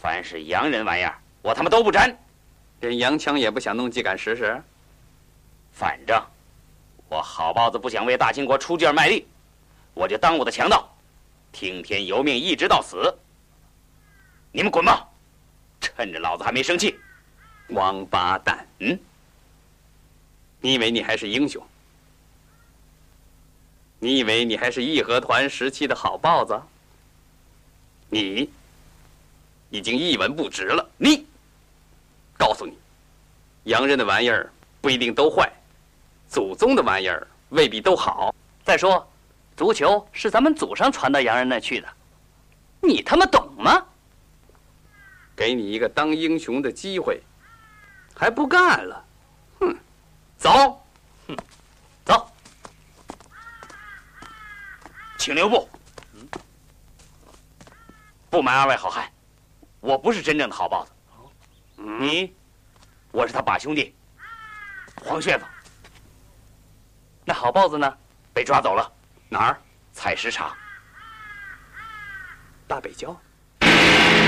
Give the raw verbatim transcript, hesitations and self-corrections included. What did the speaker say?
凡是洋人玩意儿，我他妈都不沾。 人洋枪也不想弄，既敢试试？ 反正我好豹子不想为大清国出劲卖力，我就当我的强盗，听天由命，一直到死。你们滚吧，趁着老子还没生气。 王八蛋！ 嗯， 你以为你还是英雄？你以为你还是义和团时期的好豹子？你已经一文不值了。你，告诉你，洋人的玩意儿不一定都坏，祖宗的玩意儿未必都好。 再说，足球是咱们祖上传到洋人那去的，你他妈懂吗？ 给你一个当英雄的机会，还不干了？哼，走， 哼，走， 请留步。嗯，不瞒二位好汉，我不是真正的好豹子。你，我是他把兄弟，黄旋风。 那好豹子呢？ 被抓走了。 哪儿？ 采石场。 大北郊。